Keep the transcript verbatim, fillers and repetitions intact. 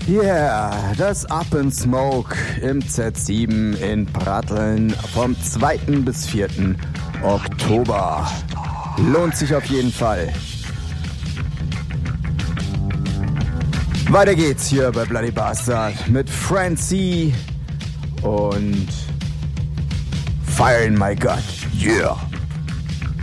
Yeah, das Up in Smoke im Z sieben in Pratteln vom zweiten bis vierten Oktober. Lohnt sich auf jeden Fall. Weiter geht's hier bei Bloody Bastard mit Francie und Fire in My Gut. Yeah.